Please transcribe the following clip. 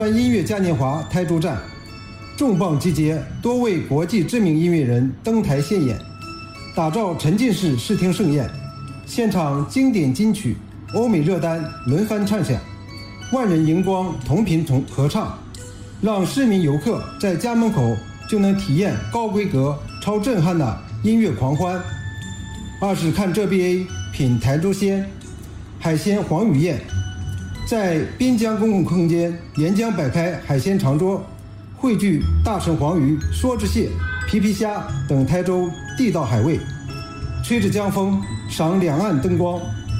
音乐嘉年华台州站，重磅集结多位国际知名音乐人登台献演，打造沉浸式视听盛宴。现场经典金曲、欧美热单轮番唱响，万人荧光同频合唱，让市民游客在家门口就能体验高规格、超震撼的音乐狂欢。20看这 BA， 品台州鲜，海鲜黄鱼宴。在滨江公共空间沿江摆开海鲜长桌，汇聚大成黄鱼、梭子蟹、皮皮虾等台州地道海味，吹着江风，赏两岸灯光，